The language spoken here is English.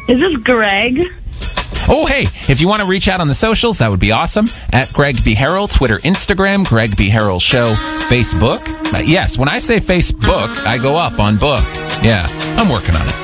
Is this Greg? Oh, hey, if you want to reach out on the socials, that would be awesome. At Greg B. Harrell, Twitter, Instagram, Greg B. Harrell Show, Facebook. Yes, when I say Facebook, I go up on book. Yeah, I'm working on it.